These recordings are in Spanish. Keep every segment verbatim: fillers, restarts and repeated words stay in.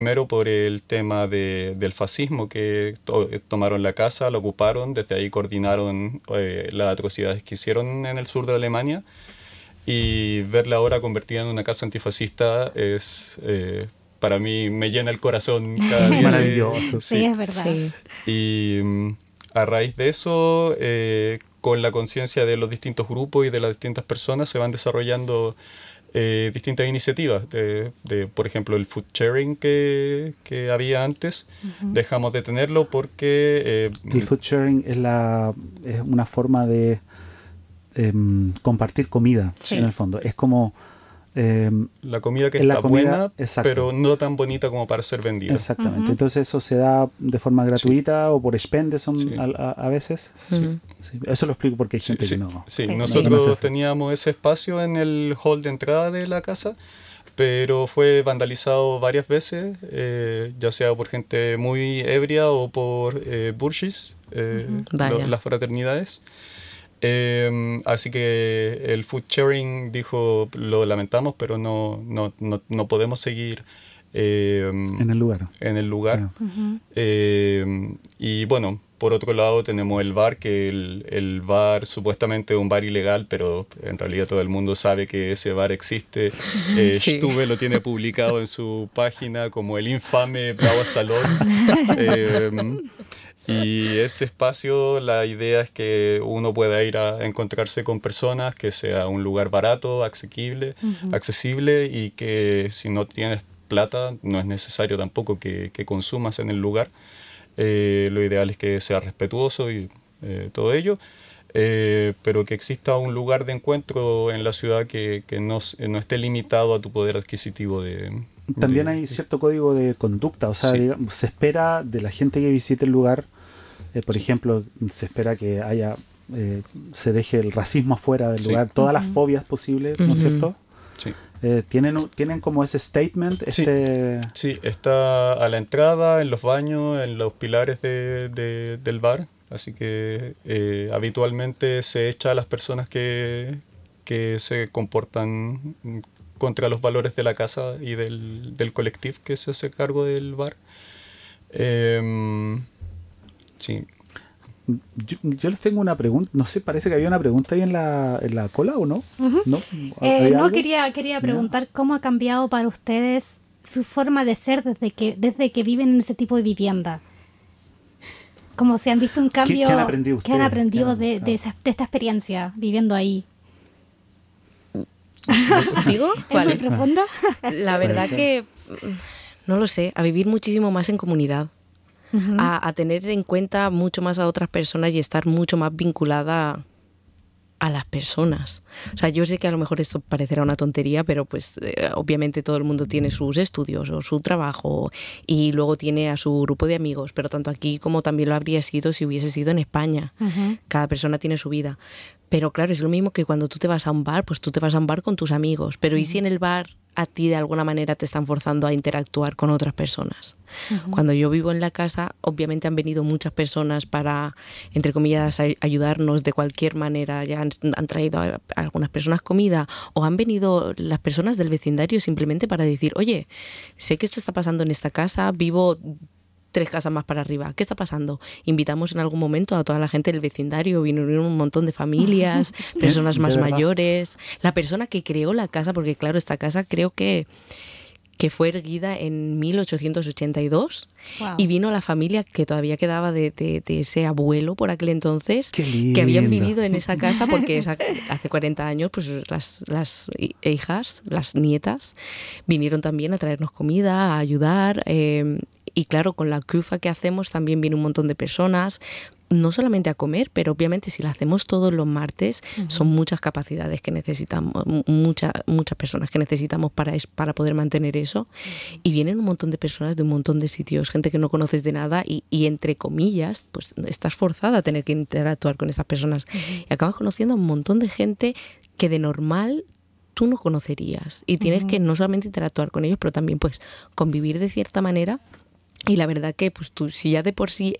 Primero por el tema de, del fascismo, que to- tomaron la casa, la ocuparon, desde ahí coordinaron eh, las atrocidades que hicieron en el sur de Alemania, y verla ahora convertida en una casa antifascista es, eh, para mí, me llena el corazón cada día. Maravilloso. De, Sí, sí. es verdad. Sí. Y mm, a raíz de eso, eh, con la conciencia de los distintos grupos y de las distintas personas, se van desarrollando eh, distintas iniciativas. De, de, por ejemplo, el food sharing que, que había antes, uh-huh. dejamos de tenerlo porque... Eh, el food sharing es, la, es una forma de eh, compartir comida, sí. en el fondo. Es como... Eh, la comida que está la comida, buena, exacto. pero no tan bonita como para ser vendida. Exactamente. Uh-huh. Entonces eso se da de forma gratuita sí. o por Spendeson sí. a, a, a veces. Sí. Sí. Eso lo explico porque hay gente sí, que no. Sí, sí. nosotros sí. teníamos ese espacio en el hall de entrada de la casa, pero fue vandalizado varias veces, eh, ya sea por gente muy ebria o por eh, burshis, eh, uh-huh. lo, las fraternidades. Eh, así que el food sharing dijo, lo lamentamos, pero no, no, no, no podemos seguir eh, en el lugar. En el lugar. Yeah. Uh-huh. Eh, y bueno, por otro lado tenemos el bar, que el, el bar supuestamente es un bar ilegal, pero en realidad todo el mundo sabe que ese bar existe. Eh, sí. Stube lo tiene publicado en su página como el infame Bravo Salón. eh, Y ese espacio, la idea es que uno pueda ir a encontrarse con personas, que sea un lugar barato, asequible, uh-huh. accesible, y que si no tienes plata, no es necesario tampoco que, que consumas en el lugar. Eh, lo ideal es que sea respetuoso y eh, todo ello, eh, pero que exista un lugar de encuentro en la ciudad que, que no, no esté limitado a tu poder adquisitivo de... También de, hay cierto código de conducta, o sea, sí. digamos, se espera de la gente que visite el lugar, eh, por sí. ejemplo, se espera que haya, eh, se deje el racismo afuera del sí. lugar, todas uh-huh. las fobias posibles, ¿no uh-huh. es cierto? Sí. Eh, ¿tienen, ¿Tienen como ese statement? Este... Sí. sí, está a la entrada, en los baños, en los pilares de, de, del bar, así que eh, habitualmente se echa a las personas que, que se comportan contra los valores de la casa y del, del colectivo que se hace cargo del bar. Eh, sí. Yo, yo les tengo una pregunta, no sé, parece que había una pregunta ahí en la, en la cola, ¿o no? Uh-huh. No, eh, no quería, quería preguntar ¿no? cómo ha cambiado para ustedes su forma de ser desde que, desde que viven en ese tipo de vivienda. Como si han visto un cambio. ¿Qué, qué han aprendido ustedes? ¿Qué han aprendido ¿Qué han, de, de, esa, de esta experiencia viviendo ahí? ¿Digo? ¿Es muy profundo? La verdad que, no lo sé, a vivir muchísimo más en comunidad, uh-huh. a, a tener en cuenta mucho más a otras personas y estar mucho más vinculada a las personas. O sea, yo sé que a lo mejor esto parecerá una tontería, pero pues eh, obviamente todo el mundo tiene sus estudios o su trabajo y luego tiene a su grupo de amigos, pero tanto aquí como también lo habría sido si hubiese sido en España. Uh-huh. Cada persona tiene su vida. Pero claro, es lo mismo que cuando tú te vas a un bar, pues tú te vas a un bar con tus amigos. Pero uh-huh. ¿y si en el bar a ti de alguna manera te están forzando a interactuar con otras personas? Uh-huh. Cuando yo vivo en la casa, obviamente han venido muchas personas para, entre comillas, a ayudarnos de cualquier manera. Ya han, han traído a, a algunas personas comida o han venido las personas del vecindario simplemente para decir, oye, sé que esto está pasando en esta casa, vivo tres casas más para arriba. ¿Qué está pasando? Invitamos en algún momento a toda la gente del vecindario, vinieron un montón de familias, personas más mayores. La persona que creó la casa, porque claro, esta casa creo que, que fue erguida en mil ochocientos ochenta y dos. Wow. Y vino la familia que todavía quedaba de, de, de ese abuelo por aquel entonces, que habían vivido en esa casa porque esa, hace cuarenta años pues las, las hijas, las nietas, vinieron también a traernos comida, a ayudar. Eh, Y claro, con la cufa que hacemos también viene un montón de personas, no solamente a comer, pero obviamente si la hacemos todos los martes, uh-huh. son muchas capacidades que necesitamos, muchas muchas personas que necesitamos para, para poder mantener eso. Uh-huh. Y vienen un montón de personas de un montón de sitios, gente que no conoces de nada y, y entre comillas, pues estás forzada a tener que interactuar con esas personas. Uh-huh. Y acabas conociendo a un montón de gente que de normal tú no conocerías. Y tienes uh-huh. que no solamente interactuar con ellos, pero también pues convivir de cierta manera. Y la verdad que pues tú, si ya de por sí el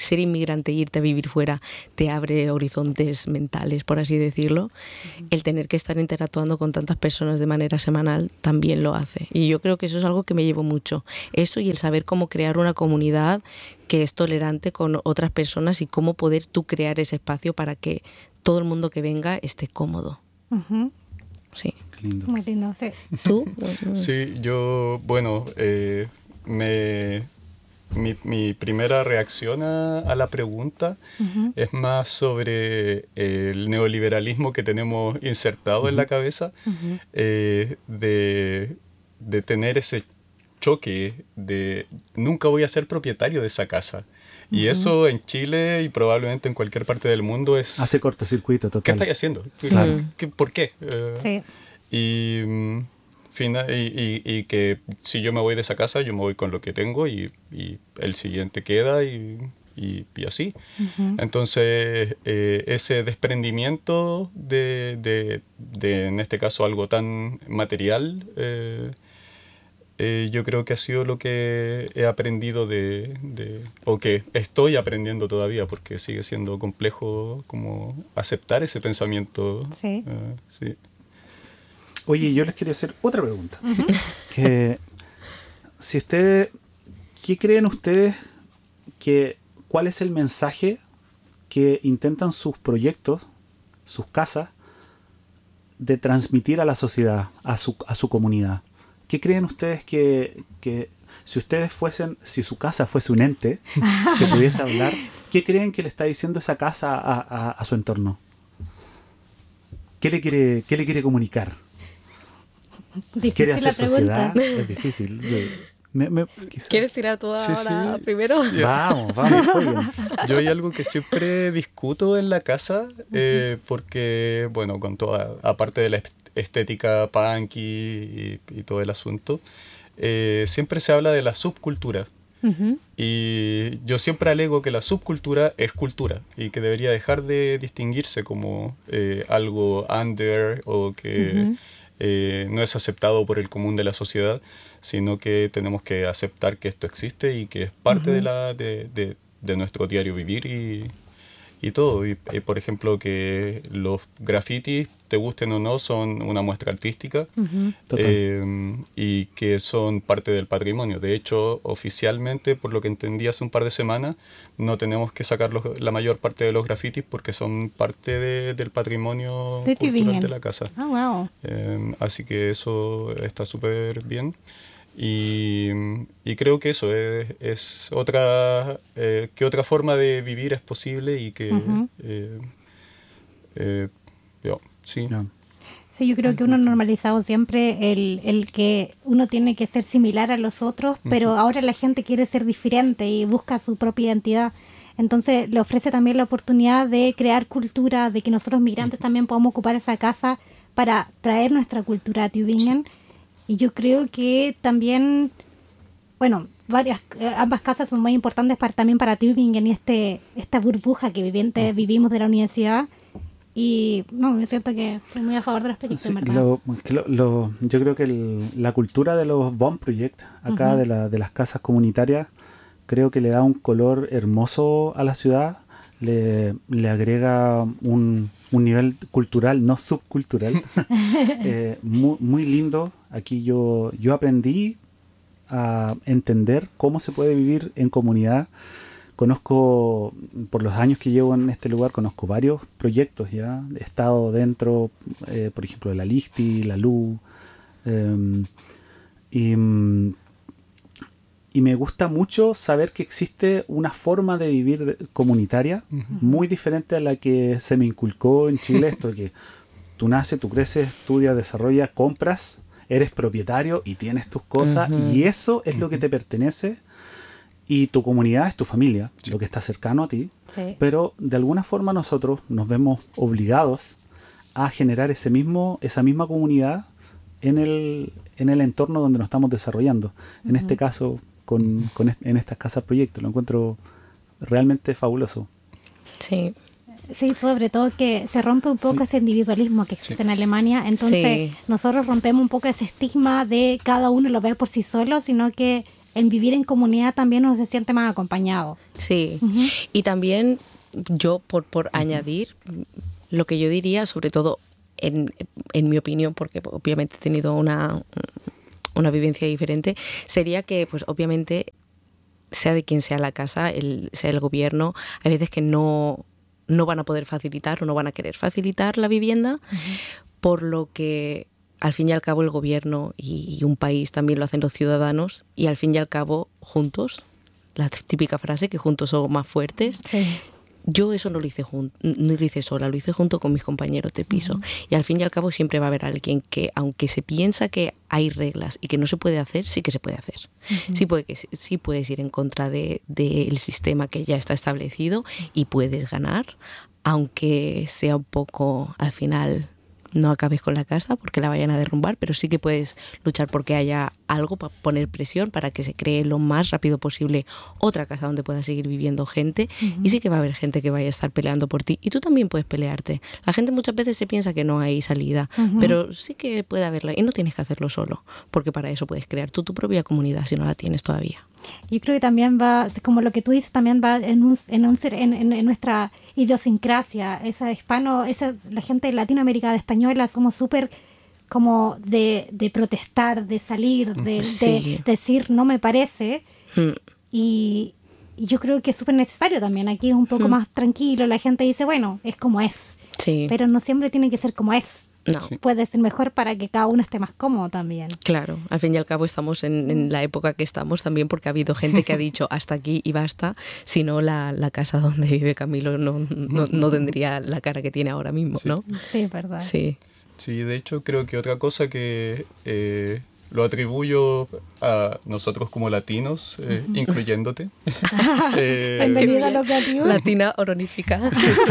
ser inmigrante e irte a vivir fuera te abre horizontes mentales, por así decirlo, uh-huh. el tener que estar interactuando con tantas personas de manera semanal también lo hace. Y yo creo que eso es algo que me llevo mucho. Eso y el saber cómo crear una comunidad que es tolerante con otras personas y cómo poder tú crear ese espacio para que todo el mundo que venga esté cómodo. Uh-huh. Sí. Qué lindo. Muy lindo, sí. ¿Tú? Sí, yo, bueno, eh, me, mi, mi primera reacción a, a la pregunta uh-huh. es más sobre el neoliberalismo que tenemos insertado uh-huh. en la cabeza, uh-huh. eh, de, de tener ese choque de nunca voy a ser propietario de esa casa. Y uh-huh. eso en Chile y probablemente en cualquier parte del mundo es... Hace cortocircuito total. ¿Qué estáis haciendo? Claro. ¿Qué, ¿Por qué? Uh, sí. Y, fina, y, y, y que si yo me voy de esa casa, yo me voy con lo que tengo y, y el siguiente queda y, y, y así. Uh-huh. Entonces, eh, ese desprendimiento de, de, de, en este caso, algo tan material... Eh, Eh, yo creo que ha sido lo que he aprendido de, de, o que estoy aprendiendo todavía, porque sigue siendo complejo como aceptar ese pensamiento. Sí. Uh, sí. Oye, yo les quería hacer otra pregunta. Uh-huh. Que si ustedes, ¿qué creen ustedes que, cuál es el mensaje que intentan sus proyectos, sus casas, de transmitir a la sociedad, a su, a su comunidad? ¿Qué creen ustedes que, que si ustedes fuesen, si su casa fuese un ente que pudiese hablar, qué creen que le está diciendo esa casa a, a, a su entorno? ¿Qué le quiere, qué le quiere comunicar? Difícil ¿Quiere hacer la sociedad? pregunta. Es difícil. Sí. Me, me, ¿Quieres tirar tú sí, ahora sí. primero? Vamos, vamos. Jueguen. Yo hay algo que siempre discuto en la casa, eh, porque, bueno, con toda, aparte de la estética punk y, y, y todo el asunto, eh, siempre se habla de la subcultura. Uh-huh. Y yo siempre alego que la subcultura es cultura y que debería dejar de distinguirse como eh, algo under o que uh-huh. eh, no es aceptado por el común de la sociedad, sino que tenemos que aceptar que esto existe y que es parte uh-huh. de, la, de, de, de nuestro diario vivir y, y todo. Y, y, por ejemplo, que los grafitis, te gusten o no, son una muestra artística uh-huh. eh, y que son parte del patrimonio. De hecho, oficialmente, por lo que entendí hace un par de semanas, no tenemos que sacar los, la mayor parte de los grafitis porque son parte de, del patrimonio de cultural de la casa. Oh, wow. Eh, así que eso está súper bien. Y, y creo que eso es, es otra eh, que otra forma de vivir es posible y que uh-huh. eh, eh, yo, sí. No. Sí, yo creo que uno ha normalizado siempre el, el que uno tiene que ser similar a los otros, pero uh-huh. ahora la gente quiere ser diferente y busca su propia identidad. Entonces le ofrece también la oportunidad de crear cultura, de que nosotros migrantes uh-huh. también podamos ocupar esa casa para traer nuestra cultura a Tübingen. Sí. Y yo creo que también, bueno, varias, ambas casas son muy importantes para, también para Tübingen y este, esta burbuja que viviente, vivimos de la universidad. Y no, yo siento que estoy muy a favor de los proyectos, sí, en verdad. Lo, lo, lo, yo creo que el, la cultura de los Bond Project, acá uh-huh. de, la, de las casas comunitarias, creo que le da un color hermoso a la ciudad, le, le agrega un, un nivel cultural, no subcultural, eh, muy, muy lindo. Aquí yo, yo aprendí a entender cómo se puede vivir en comunidad. Conozco, por los años que llevo en este lugar, conozco varios proyectos ya. He estado dentro, eh, por ejemplo, de la Lichti, la L U. Eh, y, y me gusta mucho saber que existe una forma de vivir de, comunitaria uh-huh. muy diferente a la que se me inculcó en Chile. Esto que tú naces, tú creces, estudias, desarrollas, compras, eres propietario y tienes tus cosas uh-huh. y eso es uh-huh. lo que te pertenece. Y tu comunidad es tu familia, sí. lo que está cercano a ti. Sí. Pero de alguna forma nosotros nos vemos obligados a generar ese mismo, esa misma comunidad en el, en el entorno donde nos estamos desarrollando. Uh-huh. En este caso, con, con est- en estas casas proyectos. Lo encuentro realmente fabuloso. Sí. Sí, sobre todo que se rompe un poco ese individualismo que existe sí. en Alemania. Entonces, sí. nosotros rompemos un poco ese estigma de cada uno lo ve por sí solo, sino que en vivir en comunidad también uno se siente más acompañado. Sí, Uh-huh. y también yo por, por uh-huh. añadir, lo que yo diría, sobre todo en, en mi opinión, porque obviamente he tenido una, una vivencia diferente, sería que pues obviamente sea de quien sea la casa, el, sea el gobierno, hay veces que no, no van a poder facilitar o no van a querer facilitar la vivienda, uh-huh. por lo que al fin y al cabo el gobierno y, y un país también lo hacen los ciudadanos, y al fin y al cabo juntos, la típica frase que juntos somos más fuertes. Sí. Yo eso no lo hice jun- no lo hice sola, lo hice junto con mis compañeros de piso. Uh-huh. Y al fin y al cabo siempre va a haber alguien que, aunque se piensa que hay reglas y que no se puede hacer, sí que se puede hacer. Uh-huh. Sí, puede que, sí puedes ir en contra de, del sistema que ya está establecido y puedes ganar, aunque sea un poco, al final, no acabes con la casa porque la vayan a derrumbar, pero sí que puedes luchar porque haya algo para poner presión para que se cree lo más rápido posible otra casa donde pueda seguir viviendo gente. Uh-huh. Y sí que va a haber gente que vaya a estar peleando por ti y tú también puedes pelearte. La gente muchas veces se piensa que no hay salida, uh-huh. pero sí que puede haberla y no tienes que hacerlo solo, porque para eso puedes crear tú tu propia comunidad si no la tienes todavía. Yo creo que también va, como lo que tú dices, también va en, un, en, un, en, en, en nuestra idiosincrasia. Esa hispano, esa, la gente de Latinoamérica, de española, somos súper como de, de protestar, de salir, de, sí. de decir no me parece. Hmm. Y, y yo creo que es súper necesario también. Aquí es un poco hmm. más tranquilo, la gente dice, bueno, es como es. Sí. Pero no siempre tiene que ser como es. No. Sí. Puede ser mejor para que cada uno esté más cómodo también. Claro, al fin y al cabo estamos en, en la época que estamos también, porque ha habido gente que ha dicho hasta aquí y basta, si no la, la casa donde vive Camilo no, no, no tendría la cara que tiene ahora mismo, sí. ¿no? Sí, es verdad. Sí. Sí, de hecho creo que otra cosa que eh, lo atribuyo a nosotros como latinos, eh, uh-huh. incluyéndote. eh, Bienvenida a lo creativo. Latina honorífica.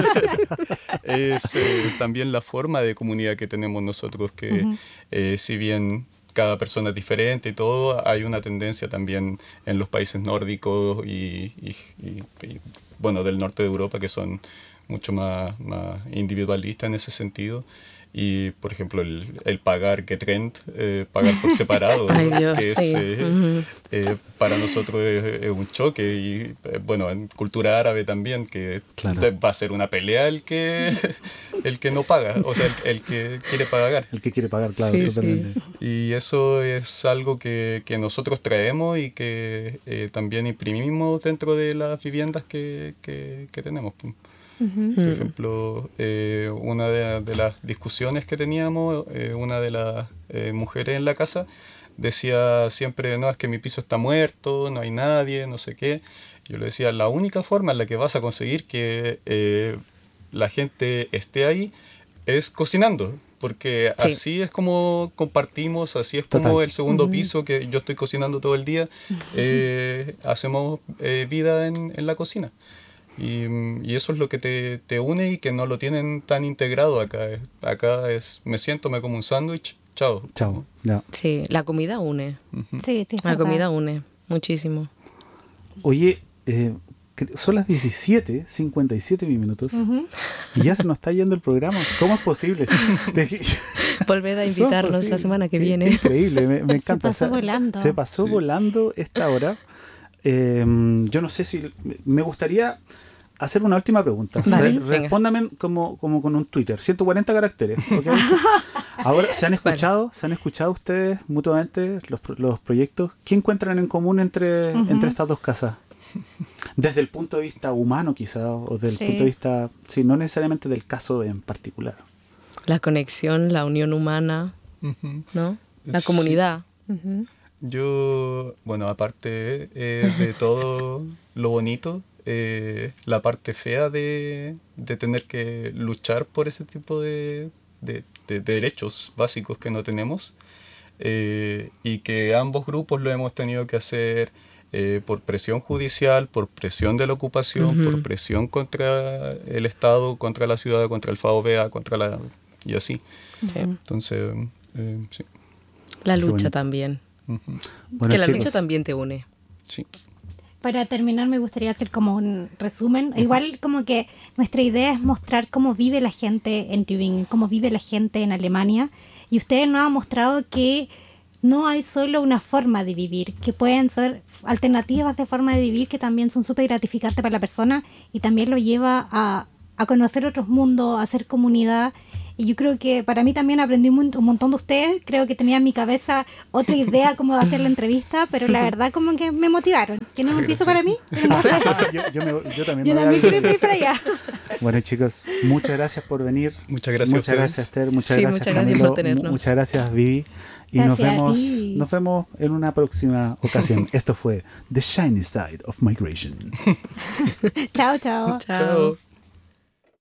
Es eh, también la forma de comunidad que tenemos nosotros, que uh-huh. eh, si bien cada persona es diferente y todo, hay una tendencia también en los países nórdicos y, y, y, y bueno, del norte de Europa, que son mucho más, más individualistas en ese sentido. Y, por ejemplo, el, el pagar Getrend, eh, pagar por separado, Ay, Dios, que es, sí. eh, uh-huh. eh, para nosotros es, es un choque. Y, eh, bueno, en cultura árabe también, que claro. va a ser una pelea el que, el que no paga, o sea, el, el que quiere pagar. El que quiere pagar, claro. Sí, totalmente. Sí. Y eso es algo que, que nosotros traemos y que eh, también imprimimos dentro de las viviendas que, que, que tenemos. Uh-huh. Por ejemplo, eh, una de, de las discusiones que teníamos, eh, una de las eh, mujeres en la casa decía siempre, no, es que mi piso está muerto, no hay nadie, no sé qué. Yo le decía, la única forma en la que vas a conseguir que eh, la gente esté ahí es cocinando, porque sí. así es como compartimos, así es como Total. el segundo uh-huh. piso, que yo estoy cocinando todo el día, eh, hacemos eh, vida en, en la cocina. Y, y eso es lo que te, te une y que no lo tienen tan integrado acá. Acá es, me siento, me como un sándwich, chao. Chao. Yeah. Sí, la comida une. Uh-huh. Sí, sí. La comida une muchísimo. Oye, eh, son las diecisiete cincuenta y siete minutos uh-huh. y ya se nos está yendo el programa. ¿Cómo es posible? Volved a invitarnos la semana que qué, viene. Qué increíble, me, me encanta. Se pasó volando. Se pasó sí. volando esta hora. Eh, yo no sé si... Me gustaría hacer una última pregunta. Vale, Re- respóndame como, como con un Twitter. ciento cuarenta caracteres. ¿Okay? Ahora, ¿se han escuchado? Vale. ¿Se han escuchado ustedes mutuamente los, los proyectos? ¿Qué encuentran en común entre, uh-huh. entre estas dos casas? Desde el punto de vista humano quizá, o desde sí. el punto de vista... Sí, no necesariamente del caso en particular. La conexión, la unión humana, uh-huh. ¿no? La sí. comunidad. Uh-huh. Yo, bueno, aparte eh, de todo lo bonito, eh, la parte fea de, de tener que luchar por ese tipo de, de, de, de derechos básicos que no tenemos, eh, y que ambos grupos lo hemos tenido que hacer eh, por presión judicial, por presión de la ocupación, uh-huh. por presión contra el Estado, contra la ciudad, contra el F A O B A, contra la... y así. Sí. Entonces, eh, sí. La lucha también. Uh-huh. Bueno, que la chicos, lucha también te une. Sí. Para terminar me gustaría hacer como un resumen. Igual como que nuestra idea es mostrar cómo vive la gente en Tübingen, cómo vive la gente en Alemania. Y ustedes nos han mostrado que no hay solo una forma de vivir, que pueden ser alternativas de forma de vivir que también son súper gratificantes para la persona y también lo lleva a, a conocer otros mundos, a hacer comunidad. Y yo creo que para mí también aprendí un, un montón de ustedes. Creo que tenía en mi cabeza otra idea cómo hacer la entrevista, pero la verdad como que me motivaron. Que no es un piso para mí. yo, yo, me, yo también yo me también voy quiero ir para allá. Bueno, chicos, muchas gracias por venir. Muchas gracias. Muchas gracias, Esther. Muchas sí, gracias, muchas gracias Camilo. por tenernos. Muchas gracias, Vivi. Y Gracias nos vemos, a ti. nos vemos en una próxima ocasión. Esto fue The Shiny Side of Migration. Chao, chao. Chao.